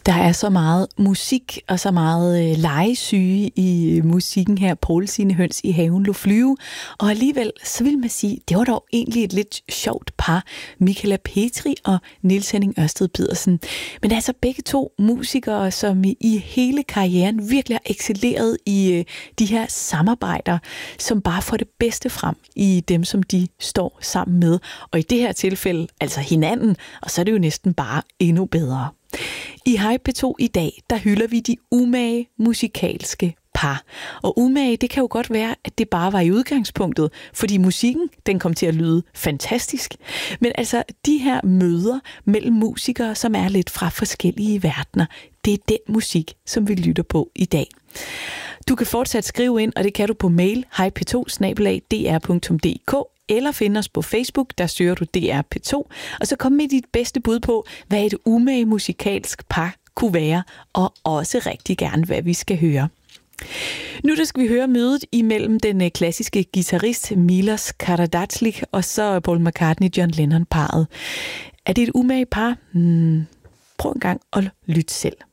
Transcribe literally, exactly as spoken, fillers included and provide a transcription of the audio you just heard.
Der er så meget musik og så meget øh, legesyge i øh, musikken her. Poul sine høns i haven lå flyve. Og alligevel, så vil man sige, det var dog egentlig et lidt sjovt par. Michala Petri og Niels Henning Ørsted Pedersen. Men altså begge to musikere, som i, i hele karrieren virkelig har excelleret i øh, de her samarbejder, som bare får det bedste frem i dem, som de står sammen med. Og i det her tilfælde, altså hinanden, og så er det jo næsten bare endnu bedre. I Hej P to i dag, der hylder vi de umage musikalske par. Og umage, det kan jo godt være, at det bare var i udgangspunktet, fordi musikken, den kom til at lyde fantastisk. Men altså, de her møder mellem musikere, som er lidt fra forskellige verdener, det er den musik, som vi lytter på i dag. Du kan fortsat skrive ind, og det kan du på mail hej p to snabel-a d r punktum d k eller finde os på Facebook, der søger du D R P to, og så kom med dit bedste bud på, hvad et umage musikalsk par kunne være, og også rigtig gerne, hvad vi skal høre. Nu der skal vi høre mødet imellem den klassiske guitarist Milos Karadzic og så Paul McCartney-John Lennon-parret. Er det et umage par? Hmm. Prøv en gang at lytte selv.